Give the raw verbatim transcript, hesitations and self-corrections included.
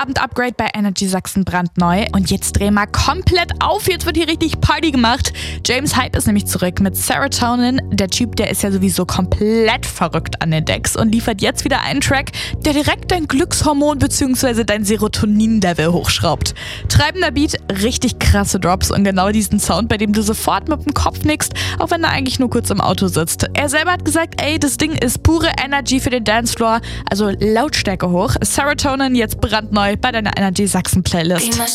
Feierabend-Upgrade bei Energy Sachsen brandneu. Und jetzt drehen wir komplett auf. Jetzt wird hier richtig Party gemacht. James Hype ist nämlich zurück mit Serotonin. Der Typ, der ist ja sowieso komplett verrückt an den Decks und liefert jetzt wieder einen Track, der direkt dein Glückshormon bzw. dein Serotonin-Level hochschraubt. Treibender Beat, richtig krasse Drops und genau diesen Sound, bei dem du sofort mit dem Kopf nickst, auch wenn du eigentlich nur kurz im Auto sitzt. Er selber hat gesagt, ey, das Ding ist pure Energy für den Dancefloor, also Lautstärke hoch. Serotonin jetzt brandneu bei deiner Energy Sachsen Playlist.